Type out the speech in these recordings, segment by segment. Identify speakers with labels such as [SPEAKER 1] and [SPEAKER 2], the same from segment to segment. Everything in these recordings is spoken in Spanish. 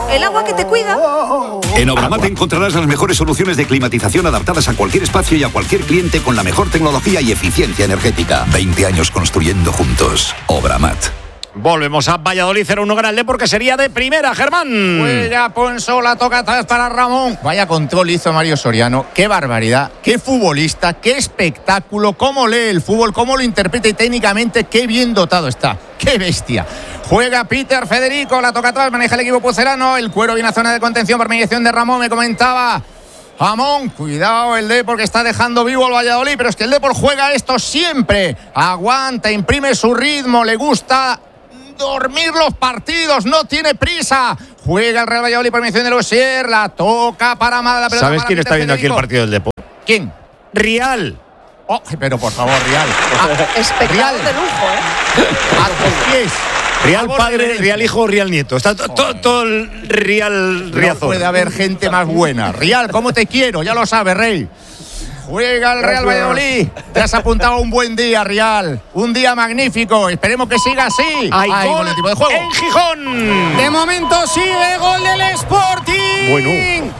[SPEAKER 1] el agua que te cuida.
[SPEAKER 2] En Obramat encontrarás las mejores soluciones de climatización adaptadas a cualquier espacio y a cualquier cliente con la mejor tecnología y eficiencia energética. 20 años construyendo juntos. Obramat.
[SPEAKER 3] Volvemos a Valladolid 0-1 gana el Depor, porque sería de primera, Germán.
[SPEAKER 4] Juega Ponsola, toca atrás para Ramón. Vaya control hizo Mario Soriano. Qué barbaridad, qué futbolista, qué espectáculo, cómo lee el fútbol, cómo lo interpreta y técnicamente qué bien dotado está. ¡Qué bestia! Juega Peter Federico, la toca atrás, maneja el equipo pucelano. El Cuero viene a zona de contención por mediación de Ramón, me comentaba Ramón. Cuidado el Depor, que está dejando vivo al Valladolid, pero es que el Depor juega esto siempre. Aguanta, imprime su ritmo, le gusta dormir los partidos, no tiene prisa. Juega el Real Valladolid por mediación de Losier, la toca para Amada.
[SPEAKER 3] ¿Sabes quién está viendo aquí el partido del Depor?
[SPEAKER 4] ¿Quién?
[SPEAKER 3] Real.
[SPEAKER 4] Oh, pero por favor, Real.
[SPEAKER 1] Espectáculo de lujo,
[SPEAKER 4] A tus pies.
[SPEAKER 3] Real padre, Real hijo, Real nieto. Está todo el Real Riazor.
[SPEAKER 4] No puede haber gente más buena. Real, ¿cómo te quiero? Ya lo sabes, Rey. Juega el Real Valladolid. Te has apuntado un buen día, Real. Un día magnífico. Esperemos que siga así.
[SPEAKER 3] Hay gol
[SPEAKER 4] el tipo de juego.
[SPEAKER 3] en Gijón.
[SPEAKER 4] De momento sigue gol del Sporting.
[SPEAKER 3] Bueno.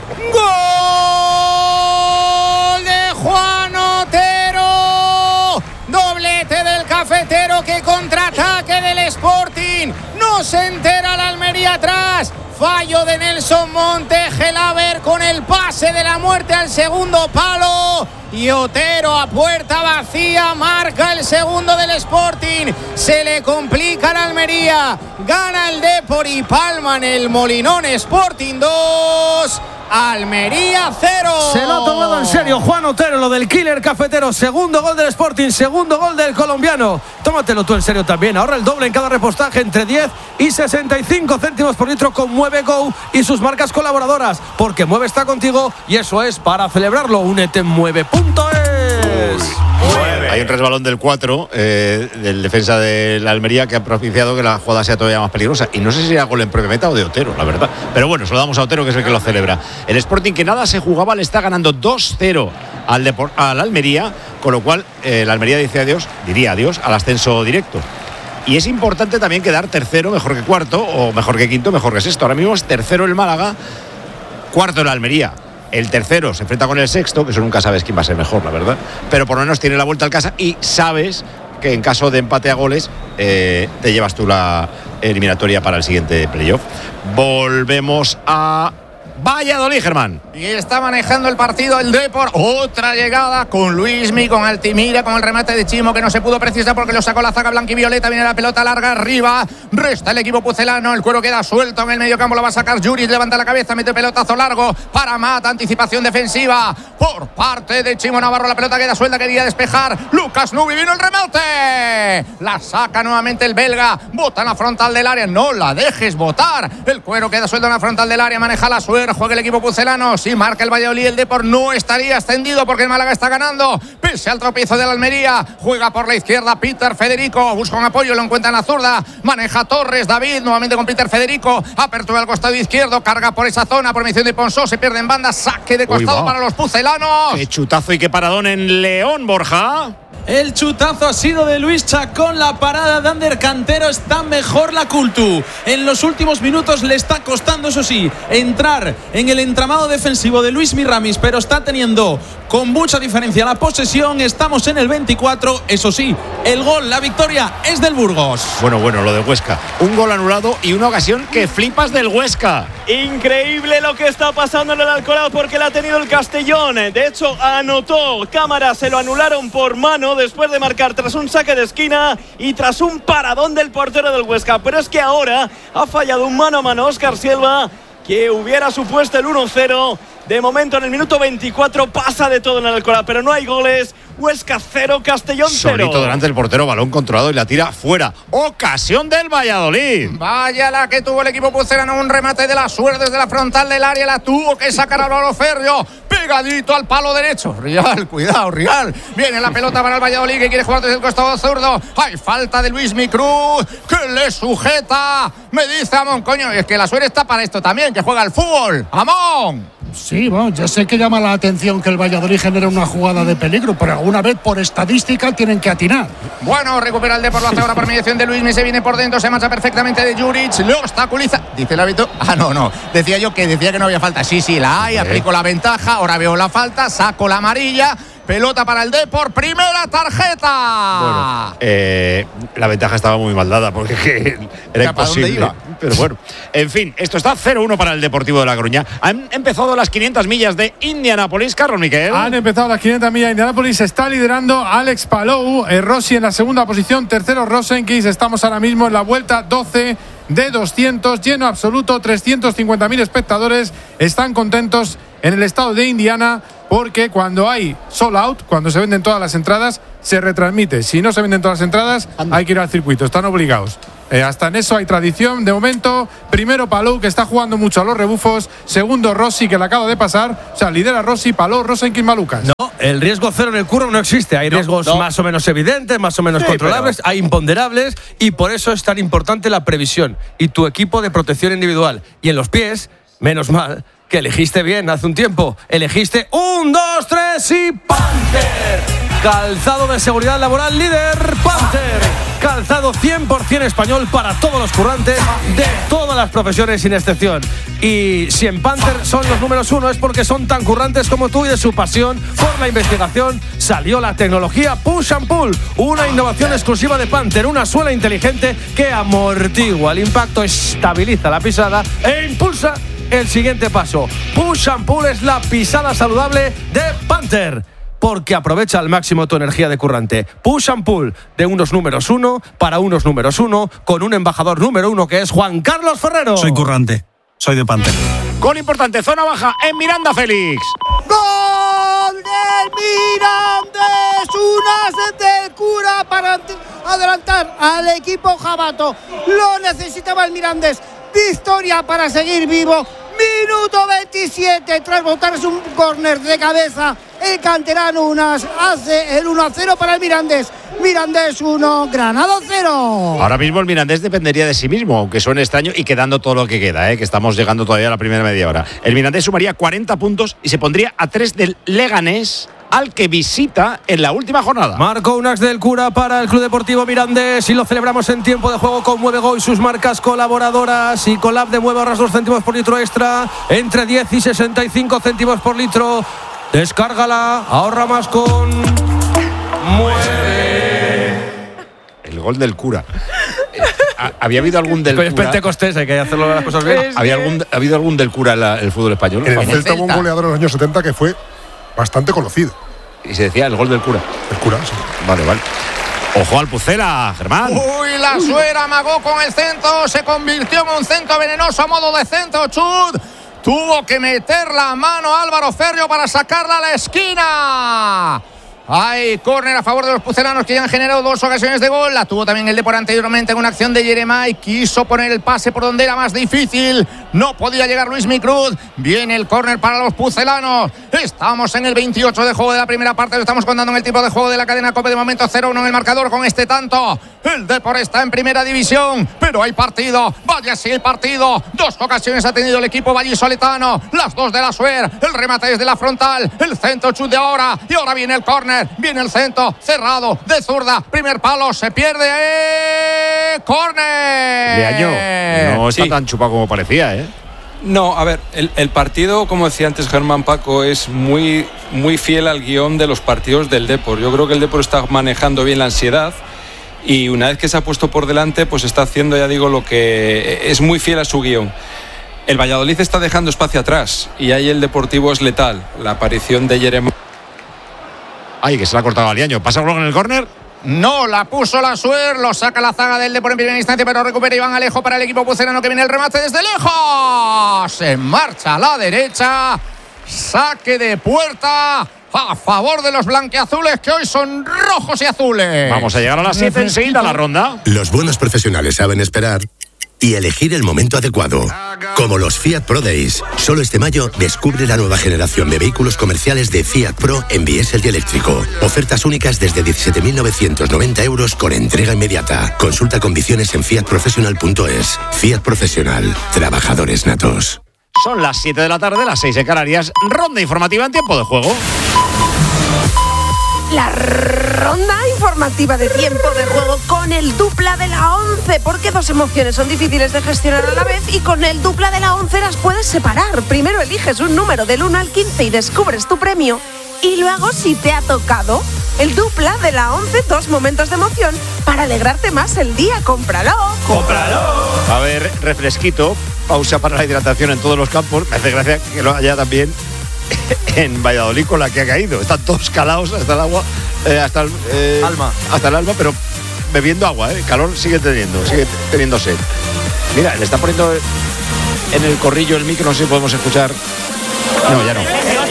[SPEAKER 4] Gol de Juan Otero. Doblete del cafetero, que contraataque del Sporting. No se entera la Almería atrás. Fallo de Nelson Monte, Gelaber con el pase de la muerte al segundo palo. Y Otero a puerta vacía marca el segundo del Sporting. Se le complica la Almería. Gana el Depor y palman el Molinón. Sporting 2, Almería 0.
[SPEAKER 5] Se lo ha tomado en serio Juan Otero, lo del killer cafetero. Segundo gol del Sporting, segundo gol del colombiano. Tómatelo tú en serio también. Ahorra el doble en cada repostaje, entre 10 y 65 céntimos por litro con Mueve Go y sus marcas colaboradoras. Porque Mueve está contigo y eso es para celebrarlo. Únete en Mueve.es.
[SPEAKER 3] Hay un resbalón del 4 del defensa de la Almería, que ha propiciado que la jugada sea todavía más peligrosa. Y no sé si era gol en propia meta o de Otero, la verdad. Pero bueno, se lo damos a Otero, que es el que lo celebra. El Sporting, que nada se jugaba, le está ganando 2-0 al Almería, con lo cual la Almería diría adiós al ascenso directo. Y es importante también quedar tercero, mejor que cuarto, o mejor que quinto, mejor que sexto. Ahora mismo es tercero el Málaga, cuarto el Almería. El tercero se enfrenta con el sexto, que eso nunca sabes quién va a ser mejor, la verdad. Pero por lo menos tiene la vuelta al casa y sabes que en caso de empate a goles te llevas tú la eliminatoria para el siguiente playoff. Volvemos a Valladolid, Germán.
[SPEAKER 4] Y está manejando el partido el Depor. Otra llegada con Luismi, con Altimira, con el remate de Chimo, que no se pudo precisar porque lo sacó la zaga blanquivioleta. Viene la pelota larga arriba. Resta el equipo pucelano. El Cuero queda suelto en el mediocampo. Lo va a sacar Yuri. Levanta la cabeza, mete pelotazo largo para Mata. Anticipación defensiva por parte de Chimo Navarro. La pelota queda suelta. Quería despejar Lucas Nubi. Vino el remate. La saca nuevamente el belga. Bota en la frontal del área. No la dejes botar. El Cuero queda suelto en la frontal del área. Maneja la suerte. Juega el equipo pucelano. Si marca el Valladolid, el Depor no estaría extendido porque el Málaga está ganando. Pese al tropiezo de la Almería. Juega por la izquierda Peter Federico. Busca un apoyo, lo encuentra en la zurda. Maneja Torres, David, nuevamente con Peter Federico. Apertura al costado izquierdo. Carga por esa zona por mención de Ponsó. Se pierde en banda. Saque de costado para los pucelanos.
[SPEAKER 3] Qué chutazo y qué paradón en León, Borja.
[SPEAKER 6] El chutazo ha sido de Luis Chacón, la parada de Ander Cantero. Está mejor la Cultu. En los últimos minutos le está costando, eso sí, entrar en el entramado defensivo de Luis Ramis, pero está teniendo con mucha diferencia la posesión. Estamos en el 24, eso sí, el gol, la victoria es del Burgos.
[SPEAKER 3] Bueno, lo de Huesca. Un gol anulado y una ocasión que flipas del Huesca.
[SPEAKER 7] Increíble lo que está pasando en el Alcoraz, porque la ha tenido el Castellón. De hecho, anotó Cámara, se lo anularon por mano después de marcar tras un saque de esquina y tras un paradón del portero del Huesca. Pero es que ahora ha fallado un mano a mano Óscar Silva, que hubiera supuesto el 1-0. De momento, en el minuto 24 pasa de todo en el Alcoraz, pero no hay goles. Huesca 0, Castellón 0.
[SPEAKER 3] Solito delante del portero, balón controlado y la tira fuera. Ocasión del Valladolid.
[SPEAKER 4] Vaya la que tuvo el equipo pucelano, un remate de la suerte desde la frontal del área. La tuvo que sacar Álvaro Ferrio, pegadito al palo derecho. Real, cuidado, Real. Viene la pelota para el Valladolid, que quiere jugar desde el costado zurdo. Hay falta de Luismi Cruz, que le sujeta. Me dice Amón, coño, es que la suerte está para esto también, que juega al fútbol. Amón.
[SPEAKER 8] Sí, bueno, ya sé que llama la atención que el Valladolid genere una jugada de peligro, pero alguna vez por estadística tienen que atinar.
[SPEAKER 4] Bueno, recupera el Depor, lo hace ahora por mediación de Luismi, se viene por dentro, se marcha perfectamente de Juric, lo obstaculiza. Dice el árbitro, no, decía que no había falta. Sí, la hay, aplico la ventaja, ahora veo la falta, saco la amarilla. Pelota para el Depor, primera tarjeta.
[SPEAKER 3] Bueno, la ventaja estaba muy mal dada porque era imposible. Pero bueno, en fin, esto está 0-1 para el Deportivo de La Coruña. Han empezado las 500 millas de Indianápolis, Carlos Miquel.
[SPEAKER 9] Han empezado las 500 millas de Indianápolis. Está liderando Alex Palou, Rossi en la segunda posición, tercero Rosenkis. Estamos ahora mismo en la vuelta 12 de 200, lleno absoluto, 350.000 espectadores. Están contentos en el estado de Indiana porque cuando hay sold out, cuando se venden todas las entradas, se retransmite. Si no se venden todas las entradas, hay que ir al circuito, están obligados. Hasta en eso hay tradición. De momento, primero Palou, que está jugando mucho a los rebufos. Segundo Rossi, que le acaba de pasar. O sea, lidera Rossi, Palou, Rosenkin, Malucas.
[SPEAKER 5] No, el riesgo cero en el curro no existe. Hay riesgos más o menos evidentes, más o menos controlables, hay imponderables, y por eso es tan importante la previsión y tu equipo de protección individual. Y en los pies, menos mal que elegiste bien hace un tiempo. Elegiste 1, 2, 3 y Panther. Calzado de seguridad laboral líder Panther. Calzado 100% español para todos los currantes de todas las profesiones sin excepción. Y si en Panther son los números 1 es porque son tan currantes como tú, y de su pasión por la investigación salió la tecnología Push and Pull, una innovación exclusiva de Panther, una suela inteligente que amortigua el impacto, estabiliza la pisada e impulsa el siguiente paso. Push and Pull es la pisada saludable de Panther, porque aprovecha al máximo tu energía de currante. Push and Pull, de unos números 1 para unos números 1, con un embajador número 1 que es Juan Carlos Ferrero.
[SPEAKER 10] Soy currante, soy de Panther.
[SPEAKER 3] Gol importante, zona baja en Miranda, Félix.
[SPEAKER 11] ¡Gol del Mirandés! Un as del Cura para adelantar al equipo jabato. Lo necesitaba el Mirandés. Victoria para seguir vivo. Minuto 27, tras botarse un córner de cabeza, el canterano Unas hace el 1-0 para el Mirandés. Mirandés 1, Granada 0.
[SPEAKER 3] Ahora mismo el Mirandés dependería de sí mismo, aunque suene extraño, y quedando todo lo que queda, que estamos llegando todavía a la primera media hora. El Mirandés sumaría 40 puntos y se pondría a 3 del Leganés, al que visita en la última jornada.
[SPEAKER 5] Marcó Unas del Cura para el Club Deportivo Mirandés y lo celebramos en tiempo de juego con Mueve Go y sus marcas colaboradoras. Y Colab de Mueve ahorras 2 céntimos por litro extra, entre 10 y 65 céntimos por litro. Descárgala, ahorra más con Mueve.
[SPEAKER 3] El gol del Cura. ¿Había habido algún del
[SPEAKER 5] Cura?
[SPEAKER 3] Pentecostés,
[SPEAKER 5] hay que hacerlo las cosas bien.
[SPEAKER 3] ¿Ha habido algún del Cura en el fútbol español?
[SPEAKER 12] En el Celta hubo un goleador en los años 70 que fue bastante conocido.
[SPEAKER 3] Y se decía el gol del Cura.
[SPEAKER 12] El Cura, sí.
[SPEAKER 3] Vale. Ojo al Pucela, Germán.
[SPEAKER 4] Uy, la Suera amagó con el centro, se convirtió en un centro venenoso a modo de centro, chut. Tuvo que meter la mano Álvaro Ferrio para sacarla a la esquina. Hay córner a favor de los pucelanos, que ya han generado 2 ocasiones de gol. La tuvo también el Depor anteriormente en una acción de Yeremay. Quiso poner el pase por donde era más difícil. No podía llegar Luismi Cruz. Viene el córner para los pucelanos. Estamos en el 28 de juego de la primera parte. Lo estamos contando en el tipo de juego de la cadena COPE. De momento 0-1 en el marcador con este tanto. El Depor está en primera división, pero hay partido. Vaya si hay partido. 2 ocasiones ha tenido el equipo vallisoletano. Las 2 de la Suer. El remate desde la frontal. El centro chut de ahora. Y ahora viene el córner. Viene el centro, cerrado, de zurda, primer palo, se pierde, córner.
[SPEAKER 3] Leaño, no está tan chupado como parecía,
[SPEAKER 13] No, a ver, el partido, como decía antes Germán, Paco, es muy fiel al guión de los partidos del Depor. Yo creo que el Depor está manejando bien la ansiedad y una vez que se ha puesto por delante, pues está haciendo, ya digo, lo que es muy fiel a su guión. El Valladolid está dejando espacio atrás y ahí el Deportivo es letal. La aparición de Jeremai.
[SPEAKER 3] Ay, que se la ha cortado a Liaño. ¿Pasa algo en el córner?
[SPEAKER 4] No, la puso la Suer, lo saca la zaga del Depor en primera instancia, pero recupera Iván Alejo para el equipo pucelano, que viene el remate desde lejos. En marcha a la derecha, saque de puerta a favor de los blanquiazules, que hoy son rojos y azules.
[SPEAKER 3] Vamos a llegar a las 7 enseguida a la ronda.
[SPEAKER 14] Los buenos profesionales saben esperar y elegir el momento adecuado. Como los Fiat Pro Days. Solo este mayo descubre la nueva generación de vehículos comerciales de Fiat Pro en diésel y eléctrico. Ofertas únicas desde 17.990 euros con entrega inmediata. Consulta condiciones en fiatprofessional.es. Fiat Profesional. Trabajadores natos.
[SPEAKER 3] Son las 7 de la tarde, las 6 en Canarias. Ronda informativa en tiempo de juego.
[SPEAKER 1] La ronda informativa de tiempo de juego con el dupla de la 11, porque dos emociones son difíciles de gestionar a la vez y con el dupla de la 11 las puedes separar. Primero eliges un número del 1 al 15 y descubres tu premio, y luego, si te ha tocado el dupla de la 11, dos momentos de emoción para alegrarte más el día. ¡Cómpralo!
[SPEAKER 3] ¡Cómpralo! Va a haber refresquito, pausa para la hidratación en todos los campos. Me hace gracia que lo haya también en Valladolid con la que ha caído. Están todos calados hasta el agua, hasta el alma, pero bebiendo agua, calor sigue teniendo sed. Mira, le está poniendo en el corrillo el micro, no sé si podemos escuchar. No, ya no.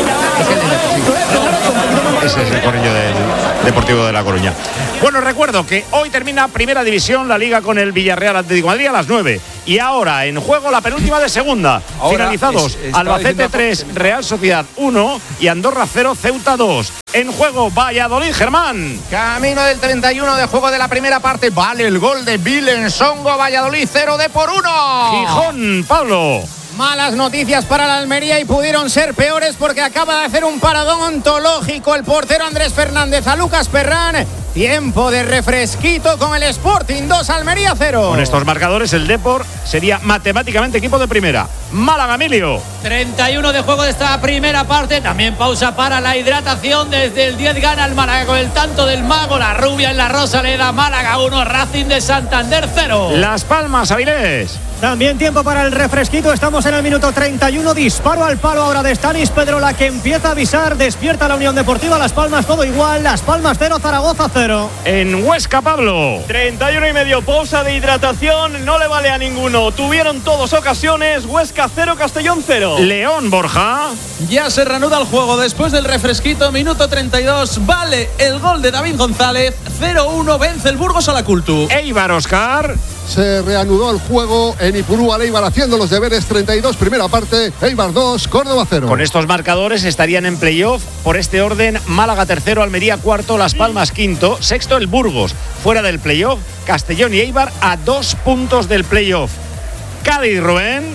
[SPEAKER 3] Ese es el corrillo del Deportivo de La Coruña. Bueno, recuerdo que hoy termina Primera División, la Liga con el Villarreal Atlético de Madrid a las 9. Y ahora en juego la penúltima de segunda. Finalizados Albacete 3, Real Sociedad 1 y Andorra 0, Ceuta 2. En juego Valladolid, Germán.
[SPEAKER 4] Camino del 31 de juego de la primera parte. Vale el gol de Vilensongo. Valladolid 0 de por 1.
[SPEAKER 3] Gijón, Pablo.
[SPEAKER 11] Malas noticias para la Almería y pudieron ser peores porque acaba de hacer un paradón ontológico el portero Andrés Fernández a Lucas Perrán. Tiempo de refresquito con el Sporting 2, Almería 0.
[SPEAKER 3] Con estos marcadores el Depor sería matemáticamente equipo de primera. Málaga, Emilio.
[SPEAKER 15] 31 de juego de esta primera parte. También pausa para la hidratación. Desde el 10 gana el Málaga con el tanto del mago. La rubia en la Rosaleda. Málaga 1, Racing de Santander 0.
[SPEAKER 3] Las Palmas, Avilés.
[SPEAKER 16] También tiempo para el refresquito. Estamos en el minuto 31. Disparo al palo ahora de Stanis Pedrola, que empieza a avisar. Despierta la Unión Deportiva Las Palmas, todo igual. Las Palmas 0, Zaragoza 0.
[SPEAKER 3] En Huesca, Pablo.
[SPEAKER 7] 31 y medio, pausa de hidratación. No le vale a ninguno. Tuvieron todos ocasiones. Huesca 0, Castellón 0.
[SPEAKER 3] León, Borja.
[SPEAKER 6] Ya se reanuda el juego después del refresquito. Minuto 32. Vale el gol de David González. 0-1. Vence el Burgos a la Cultu.
[SPEAKER 3] Eibar, Oscar.
[SPEAKER 12] Se reanudó el juego en Ipurúa, Eibar haciendo los deberes. 32, primera parte, Eibar 2, Córdoba 0.
[SPEAKER 3] Con estos marcadores estarían en playoff por este orden: Málaga tercero, Almería cuarto, Las Palmas quinto, sexto el Burgos. Fuera del playoff, Castellón y Eibar a 2 puntos del playoff. Cádiz, Rubén.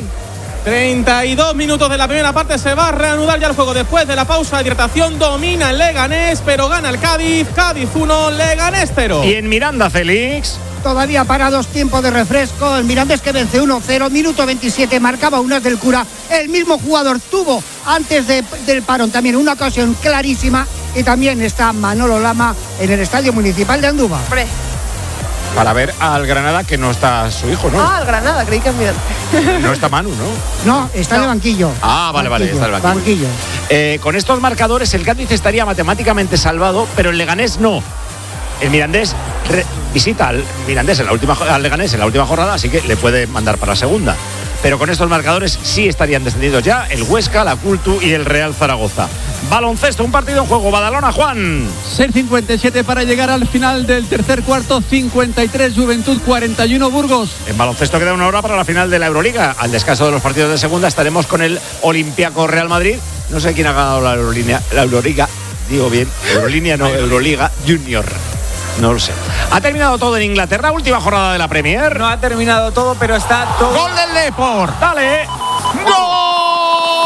[SPEAKER 6] 32 minutos de la primera parte. Se va a reanudar ya el juego después de la pausa de hidratación. Domina el Leganés, pero gana el Cádiz. Cádiz 1, Leganés 0.
[SPEAKER 3] Y en Miranda, Félix.
[SPEAKER 11] Todavía parados, tiempo de refresco. El Mirandés que vence 1-0, minuto 27, marcaba Unas del Cura. El mismo jugador tuvo antes del parón también una ocasión clarísima. Y también está Manolo Lama en el Estadio Municipal de Andúba.
[SPEAKER 1] Hombre.
[SPEAKER 3] Para ver al Granada, que no está su hijo, ¿no?
[SPEAKER 1] Ah, al Granada, creí que
[SPEAKER 3] no está Manu, ¿no?
[SPEAKER 11] No, está en el banquillo.
[SPEAKER 3] Ah, vale, está en el banquillo. Con estos marcadores el Cádiz estaría matemáticamente salvado, pero el Leganés no. El Mirandés visita al Leganés en la última jornada, así que le puede mandar para segunda. Pero con estos marcadores sí estarían descendidos ya el Huesca, la Cultu y el Real Zaragoza. Baloncesto, un partido en juego. Badalona, Juan.
[SPEAKER 16] 6:57 para llegar al final del tercer cuarto. 53 Juventud, 41 Burgos.
[SPEAKER 3] En baloncesto queda una hora para la final de la Euroliga. Al descanso de los partidos de segunda estaremos con el Olympiacos Real Madrid. No sé quién ha ganado la Euroliga. Digo bien, Euroliga no, Euroliga Junior. No lo sé. Ha terminado todo en Inglaterra, última jornada de la Premier.
[SPEAKER 17] No ha terminado todo, pero está todo.
[SPEAKER 4] ¡Gol del Depor!
[SPEAKER 3] ¡Dale!
[SPEAKER 4] ¡Gol!